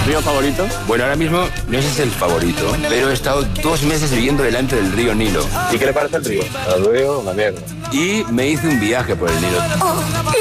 ¿Río favorito? Bueno, ahora mismo no es el favorito, pero he estado 2 meses viviendo delante del río Nilo. ¿Y qué le parece el río? El río, una mierda. Y me hice un viaje por el Nilo.